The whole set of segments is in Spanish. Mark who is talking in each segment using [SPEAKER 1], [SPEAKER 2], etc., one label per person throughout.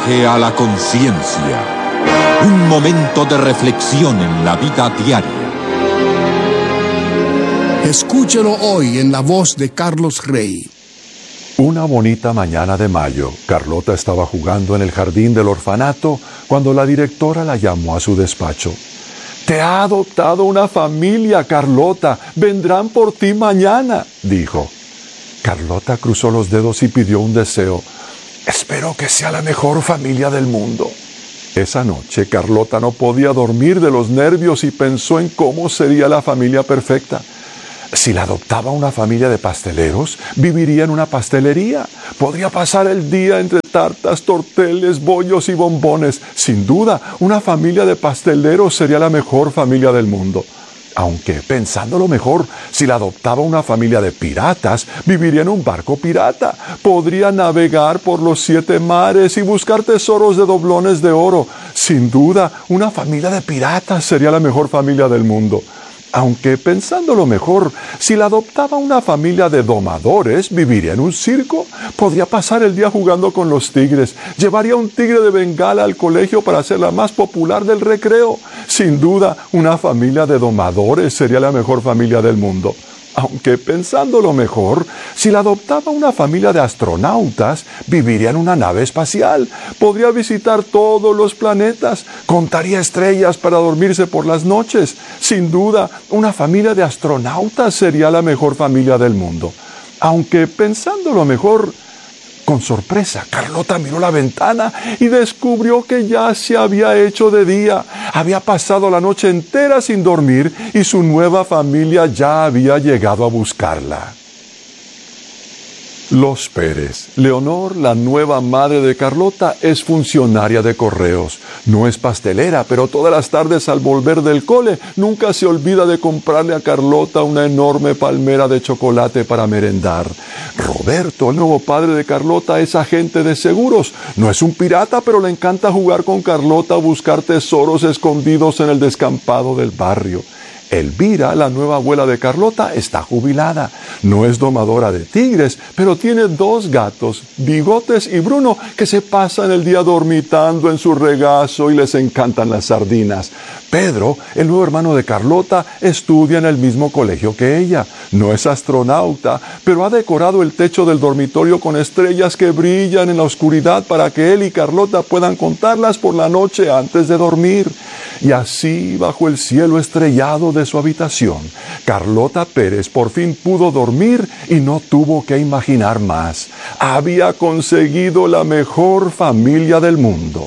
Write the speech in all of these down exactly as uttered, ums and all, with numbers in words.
[SPEAKER 1] mensaje a la conciencia. Un momento de reflexión en la vida diaria.
[SPEAKER 2] Escúchelo hoy en la voz de Carlos Rey.
[SPEAKER 3] Una bonita mañana de mayo, Carlota estaba jugando en el jardín del orfanato cuando la directora la llamó a su despacho. «Te ha adoptado una familia, Carlota. Vendrán por ti mañana», dijo. Carlota cruzó los dedos y pidió un deseo. «Espero que sea la mejor familia del mundo». Esa noche, Carlota no podía dormir de los nervios y pensó en cómo sería la familia perfecta. Si la adoptaba una familia de pasteleros, viviría en una pastelería. Podría pasar el día entre tartas, torteles, bollos y bombones. Sin duda, una familia de pasteleros sería la mejor familia del mundo. Aunque, pensándolo mejor, si la adoptaba una familia de piratas, viviría en un barco pirata. Podría navegar por los siete mares y buscar tesoros de doblones de oro. Sin duda, una familia de piratas sería la mejor familia del mundo. Aunque, pensándolo mejor, si la adoptaba una familia de domadores, viviría en un circo. Podría pasar el día jugando con los tigres. Llevaría un tigre de Bengala al colegio para ser la más popular del recreo. Sin duda, una familia de domadores sería la mejor familia del mundo. Aunque, pensándolo mejor, si la adoptaba una familia de astronautas, viviría en una nave espacial. Podría visitar todos los planetas. Contaría estrellas para dormirse por las noches. Sin duda, una familia de astronautas sería la mejor familia del mundo. Aunque, pensándolo mejor, con sorpresa, Carlota miró la ventana y descubrió que ya se había hecho de día. Había pasado la noche entera sin dormir y su nueva familia ya había llegado a buscarla. Los Pérez. Leonor, la nueva madre de Carlota, es funcionaria de correos. No es pastelera, pero todas las tardes al volver del cole, nunca se olvida de comprarle a Carlota una enorme palmera de chocolate para merendar. Roberto, el nuevo padre de Carlota, es agente de seguros. No es un pirata, pero le encanta jugar con Carlota a buscar tesoros escondidos en el descampado del barrio. Elvira, la nueva abuela de Carlota, está jubilada. No es domadora de tigres, pero tiene dos gatos, Bigotes y Bruno, que se pasan el día dormitando en su regazo y les encantan las sardinas. Pedro, el nuevo hermano de Carlota, estudia en el mismo colegio que ella. No es astronauta, pero ha decorado el techo del dormitorio con estrellas que brillan en la oscuridad para que él y Carlota puedan contarlas por la noche antes de dormir. Y así, bajo el cielo estrellado de su habitación, Carlota Pérez por fin pudo dormir y no tuvo que imaginar más. Había conseguido la mejor familia del mundo.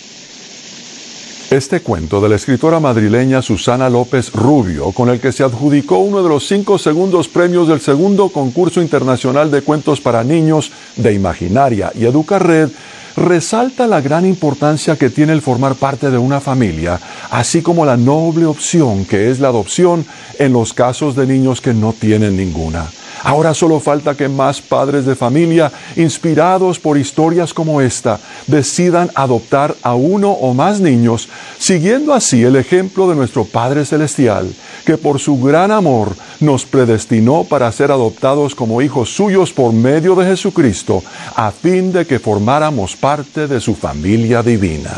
[SPEAKER 3] Este cuento de la escritora madrileña Susana López Rubio, con el que se adjudicó uno de los cinco segundos premios del segundo concurso internacional de cuentos para niños de Imaginaria y Educarred, resalta la gran importancia que tiene el formar parte de una familia, así como la noble opción que es la adopción en los casos de niños que no tienen ninguna. Ahora solo falta que más padres de familia, inspirados por historias como esta, decidan adoptar a uno o más niños, siguiendo así el ejemplo de nuestro Padre Celestial, que por su gran amor nos predestinó para ser adoptados como hijos suyos por medio de Jesucristo, a fin de que formáramos parte de su familia divina.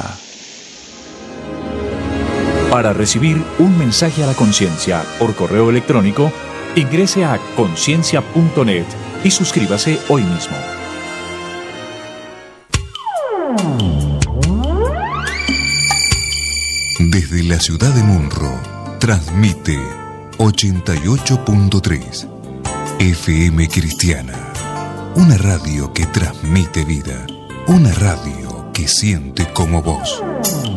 [SPEAKER 4] Para recibir un mensaje a la conciencia por correo electrónico, ingrese a conciencia punto net y suscríbase hoy mismo.
[SPEAKER 5] Desde la ciudad de Munro, transmite ochenta y ocho punto tres F M Cristiana. Una radio que transmite vida. Una radio que siente como vos.